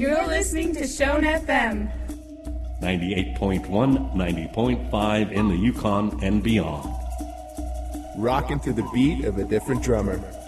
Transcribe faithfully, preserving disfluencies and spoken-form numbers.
You're listening to Shone F M. ninety-eight point one, ninety point five in the Yukon and beyond. Rocking to the beat of a different drummer.